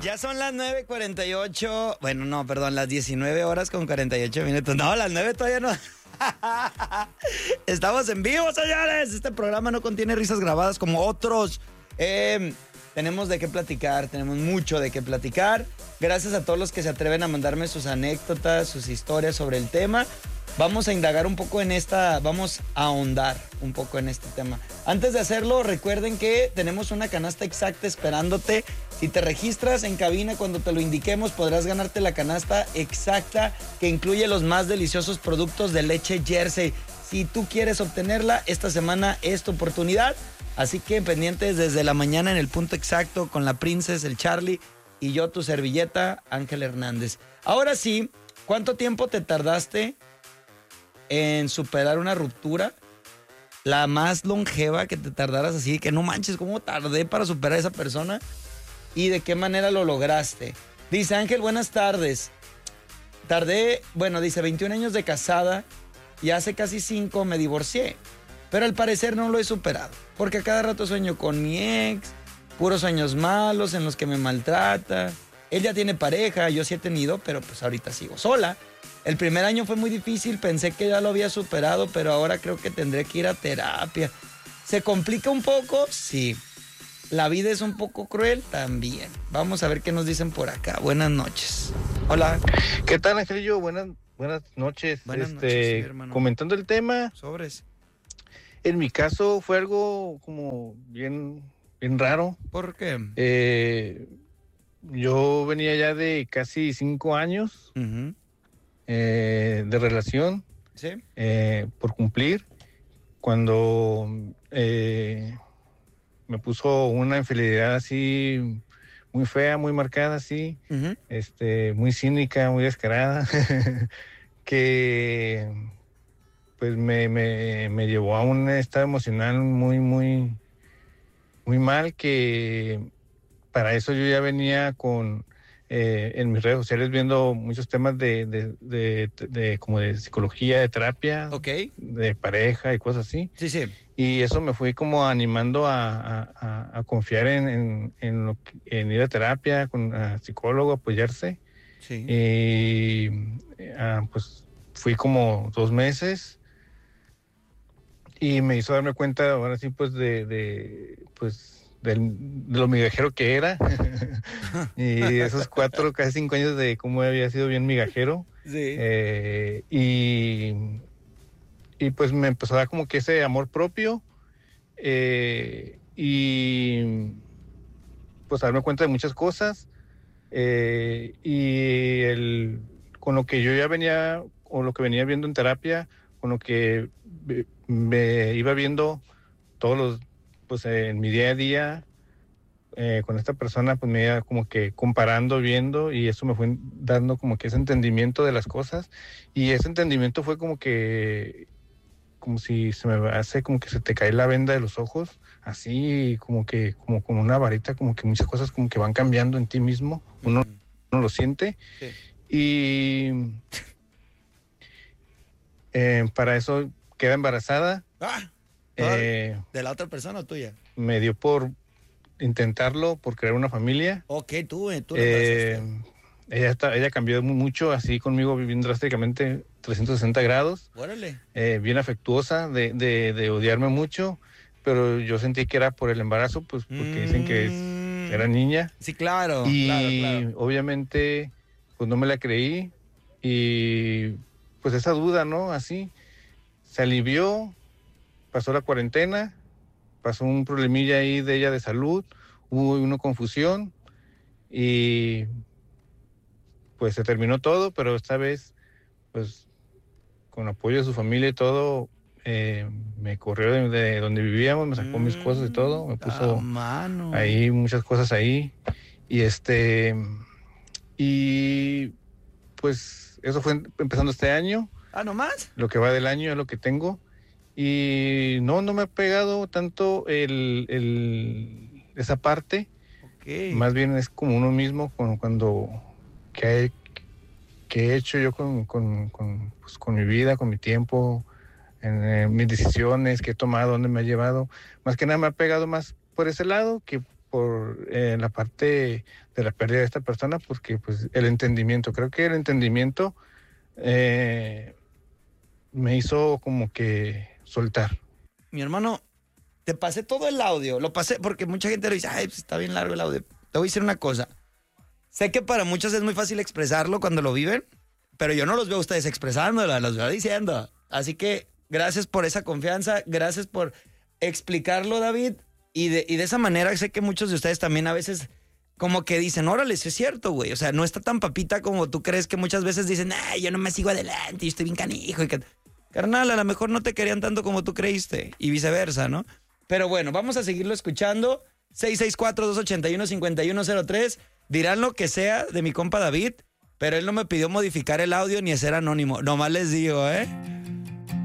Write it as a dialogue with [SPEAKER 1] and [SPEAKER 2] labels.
[SPEAKER 1] Ya son las 9:48. Bueno, no, perdón, las 19 horas con 48 minutos. No, las 9 todavía no. Estamos en vivo, señores. Este programa no contiene risas grabadas como otros. Tenemos de qué platicar, tenemos mucho de qué platicar. Gracias a todos los que se atreven a mandarme sus anécdotas, sus historias sobre el tema. Vamos a indagar un poco en vamos a ahondar un poco en este tema. Antes de hacerlo, recuerden que tenemos una canasta exacta esperándote. Si te registras en cabina cuando te lo indiquemos, podrás ganarte la canasta exacta que incluye los más deliciosos productos de leche Jersey. Si tú quieres obtenerla, esta semana es tu oportunidad. Así que pendientes desde la mañana en el punto exacto con la Princess, el Charlie y yo, tu servilleta, Ángel Hernández. Ahora sí, ¿cuánto tiempo te tardaste en superar una ruptura? La más longeva que te tardaras así, que no manches, ¿cómo tardé para superar a esa persona? ¿Y de qué manera lo lograste? Dice Ángel, buenas tardes. Tardé, dice 21 años de casada y hace casi 5 me divorcié. Pero al parecer no lo he superado, porque a cada rato sueño con mi ex, puros sueños malos en los que me maltrata. Él ya tiene pareja, yo sí he tenido, pero pues ahorita sigo sola. El primer año fue muy difícil, pensé que ya lo había superado, pero ahora creo que tendré que ir a terapia. ¿Se complica un poco? Sí. ¿La vida es un poco cruel? También. Vamos a ver qué nos dicen por acá. Buenas noches. Hola.
[SPEAKER 2] ¿Qué tal, Angelillo? Buenas noches.
[SPEAKER 1] Buenas noches, sí, hermano.
[SPEAKER 2] Comentando el tema.
[SPEAKER 1] Sobres.
[SPEAKER 2] En mi caso fue algo como bien raro.
[SPEAKER 1] ¿Por qué?
[SPEAKER 2] Yo venía ya de casi 5 años de relación.
[SPEAKER 1] ¿Sí?
[SPEAKER 2] Por cumplir. Cuando me puso una infidelidad así muy fea, muy marcada, así, muy cínica, muy descarada, que pues me llevó a un estado emocional muy mal, que para eso yo ya venía con en mis redes sociales viendo muchos temas de como de psicología, de terapia,
[SPEAKER 1] Okay.
[SPEAKER 2] de pareja y cosas así.
[SPEAKER 1] Sí.
[SPEAKER 2] Y eso me fui como animando a confiar en ir a terapia, con psicólogo, apoyarse.
[SPEAKER 1] Sí.
[SPEAKER 2] Y pues fui como 2 meses y me hizo darme cuenta ahora sí pues de lo migajero que era. Y esos 4, casi 5 años de cómo había sido bien migajero.
[SPEAKER 1] Sí.
[SPEAKER 2] Y pues me empezó a dar como que ese amor propio, y pues a darme cuenta de muchas cosas, con lo que yo ya venía, o lo que venía viendo en terapia, con lo que me iba viendo pues en mi día a día, con esta persona, pues me iba como que comparando, viendo, y eso me fue dando como que ese entendimiento de las cosas, y ese entendimiento fue como si se me hace como que se te cae la venda de los ojos, así como con una varita, como que muchas cosas como que van cambiando en ti mismo, uno lo siente. Sí. Y para eso queda embarazada.
[SPEAKER 1] ¿De la otra persona o tuya?
[SPEAKER 2] Me dio por intentarlo, por crear una familia.
[SPEAKER 1] Ok, tú la embarazaste.
[SPEAKER 2] Ella cambió mucho, así conmigo, viviendo drásticamente 360 grados.
[SPEAKER 1] Órale.
[SPEAKER 2] Bien afectuosa, de odiarme mucho, pero yo sentí que era por el embarazo, pues porque dicen que era niña.
[SPEAKER 1] Sí, claro.
[SPEAKER 2] Y
[SPEAKER 1] claro.
[SPEAKER 2] obviamente, pues no me la creí, y pues esa duda, ¿no? Así, se alivió, pasó la cuarentena, pasó un problemilla ahí de ella de salud, hubo una confusión, y pues se terminó todo, pero esta vez, pues con apoyo de su familia y todo, me corrió de donde vivíamos, me sacó mis cosas y todo, me puso ahí muchas cosas ahí, y pues eso fue empezando este año.
[SPEAKER 1] ¿Nomás?
[SPEAKER 2] Lo que va del año es lo que tengo, y no me ha pegado tanto esa parte.
[SPEAKER 1] Okay.
[SPEAKER 2] Más bien es como uno mismo cuando que he hecho yo con mi vida, con mi tiempo, en mis decisiones que he tomado, dónde me ha llevado. Más que nada me ha pegado más por ese lado, que por la parte de la pérdida de esta persona, porque pues el entendimiento, creo que el entendimiento me hizo como que soltar.
[SPEAKER 1] Mi hermano, te pasé todo el audio. Lo pasé porque mucha gente lo dice, ay, pues está bien largo el audio. Te voy a decir una cosa. Sé que para muchos es muy fácil expresarlo cuando lo viven, pero yo no los veo a ustedes expresándolo, los veo diciendo. Así que gracias por esa confianza, gracias por explicarlo, David. Y de esa manera sé que muchos de ustedes también a veces como que dicen, órale, sí es cierto, güey. O sea, no está tan papita como tú crees, que muchas veces dicen, ay, yo no me sigo adelante, yo estoy bien canijo. Y que... Carnal, a lo mejor no te querían tanto como tú creíste y viceversa, ¿no? Pero bueno, vamos a seguirlo escuchando. 664-281-5103. Dirán lo que sea de mi compa David, pero él no me pidió modificar el audio ni ser anónimo. Nomás les digo, ¿eh?